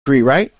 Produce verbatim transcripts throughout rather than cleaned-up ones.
degree, right?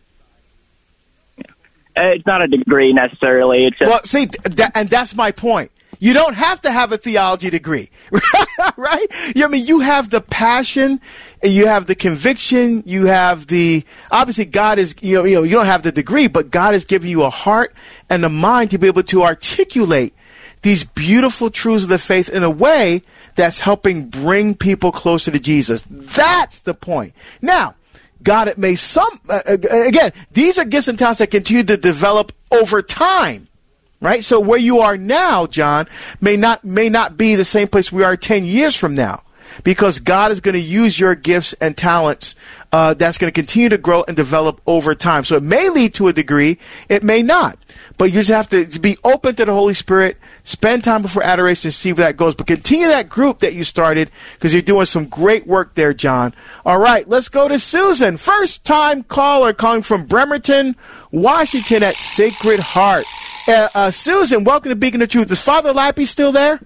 It's not a degree necessarily. It's just... Well, see, th- and that's my point. You don't have to have a theology degree, right? I mean, you have the passion, you have the conviction, you have the, obviously God is, you know, you know, you don't have the degree, but God has given you a heart and a mind to be able to articulate these beautiful truths of the faith in a way that's helping bring people closer to Jesus. That's the point. Now, God, it may some, uh, again, these are gifts and talents that continue to develop over time. Right? So where you are now, John, may not may not be the same place we are ten years from now, because God is going to use your gifts and talents uh, that's going to continue to grow and develop over time. So it may lead to a degree, it may not. But you just have to be open to the Holy Spirit, spend time before adoration, see where that goes. But continue that group that you started, because you're doing some great work there, John. All right, let's go to Susan. First time caller calling from Bremerton, Washington at Sacred Heart. Uh, uh, Susan, welcome to Beacon of Truth. Is Father Lappy still there?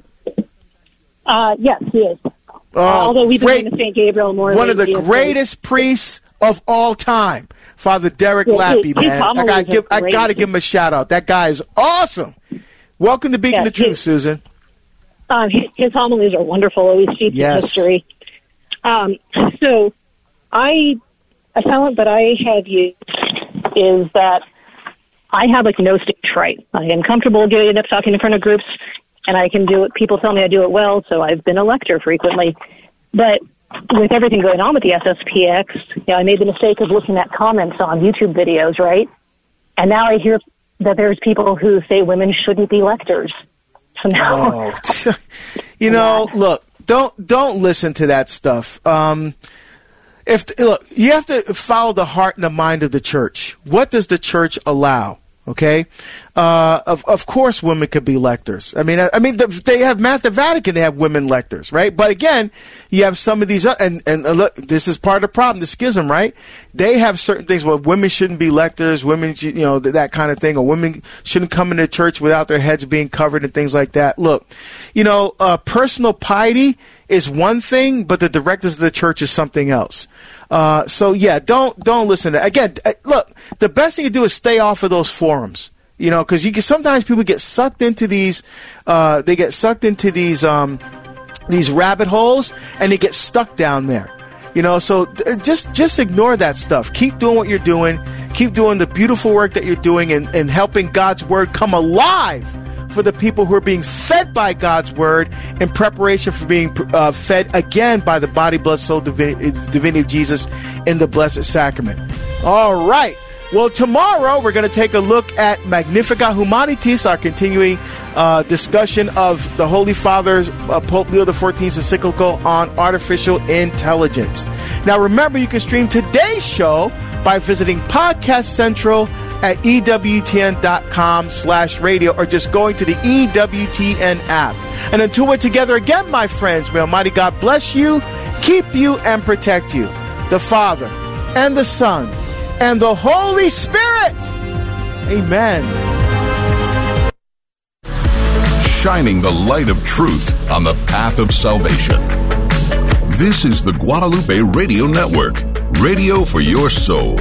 Uh, yes, he is. Uh, uh, although we've been great, going to Saint Gabriel more. One of the greatest priests of all time, Father Derek yeah, Lappy, his, man. his I gotta give, I gotta give him a shout out. That guy is awesome. Welcome to Beacon yeah, of Truth, his, Susan. Um, his, his homilies are wonderful. Always steeped yes. in history. Um, so, I a talent that I have used is that I have like no stage fright. I am comfortable getting up talking in front of groups, and I can do it. People tell me I do it well, so I've been a lecturer frequently. But with everything going on with the S S P X, you know, I made the mistake of looking at comments on YouTube videos, right? And now I hear that there's people who say women shouldn't be lectors. So now, oh. you know, look, don't don't listen to that stuff. Um, if look, you have to follow the heart and the mind of the church. What does the church allow? Okay, uh, of of course, women could be lectors. I mean, I, I mean, the, they have Master Vatican. They have women lectors, right? But again, you have some of these, uh, and and uh, look, this is part of the problem, the schism, right? They have certain things where women shouldn't be lectors, women, you know, that kind of thing, or women shouldn't come into church without their heads being covered and things like that. Look, you know, uh, personal piety is one thing, but the directives of the church is something else. Uh, so yeah, don't don't listen to again. Look, the best thing to do is stay off of those forums, you know, because you can sometimes people get sucked into these, uh, they get sucked into these um, these rabbit holes, and they get stuck down there, you know. So just just ignore that stuff. Keep doing what you're doing. Keep doing the beautiful work that you're doing, and, and helping God's word come alive for the people who are being fed by God's word in preparation for being uh, fed again by the body, blood, soul, divinity, divinity of Jesus in the Blessed Sacrament. All right. Well, tomorrow we're going to take a look at Magnificat Humanitas, our continuing uh, discussion of the Holy Father's uh, Pope Leo the fourteenth's encyclical on artificial intelligence. Now, remember, you can stream today's show by visiting Podcast Central at ewtn.com slash radio, or just going to the E W T N app. And until we're together again, my friends, may Almighty God bless you, keep you, and protect you. The Father, and the Son, and the Holy Spirit. Amen. Shining the light of truth on the path of salvation. This is the Guadalupe Radio Network, radio for your soul.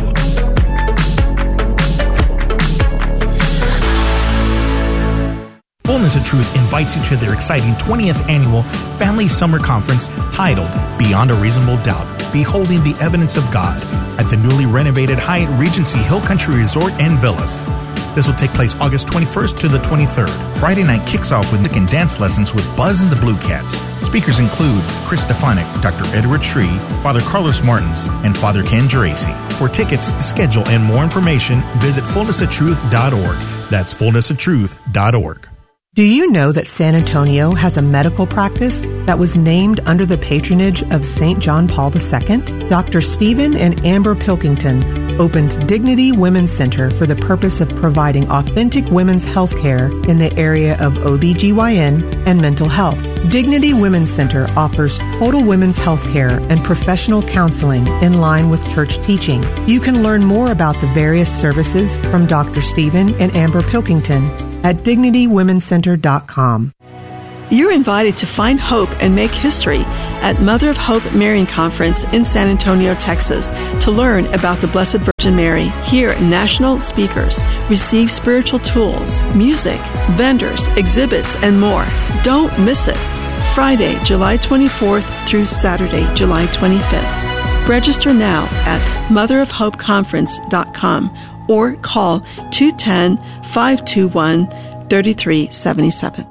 Fullness of Truth invites you to their exciting twentieth annual Family Summer Conference titled Beyond a Reasonable Doubt, Beholding the Evidence of God at the newly renovated Hyatt Regency Hill Country Resort and Villas. This will take place August twenty-first to the twenty-third. Friday night kicks off with music and dance lessons with Buzz and the Blue Cats. Speakers include Chris Stefanik, Doctor Edward Shree, Father Carlos Martins, and Father Ken Geraci. For tickets, schedule, and more information, visit fullness of truth dot org. That's fullness of truth dot org. Do you know that San Antonio has a medical practice that was named under the patronage of Saint John Paul the Second? Doctor Stephen and Amber Pilkington opened Dignity Women's Center for the purpose of providing authentic women's health care in the area of O B G Y N and mental health. Dignity Women's Center offers total women's health care and professional counseling in line with church teaching. You can learn more about the various services from Doctor Stephen and Amber Pilkington at dignity women's center dot com. You're invited to find hope and make history at Mother of Hope Marian Conference in San Antonio, Texas, to learn about the Blessed Virgin Mary, hear national speakers, receive spiritual tools, music, vendors, exhibits, and more. Don't miss it. Friday, July twenty-fourth through Saturday, July twenty-fifth. Register now at mother of hope conference dot com or call two one zero, five two one, three three seven seven.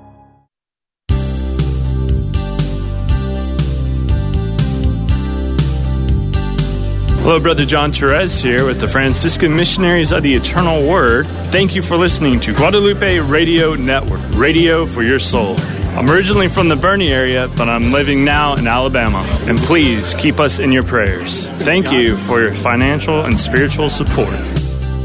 Hello, Brother John Therese here with the Franciscan Missionaries of the Eternal Word. Thank you for listening to Guadalupe Radio Network, radio for your soul. I'm originally from the Bernie area, but I'm living now in Alabama. And please keep us in your prayers. Thank you for your financial and spiritual support.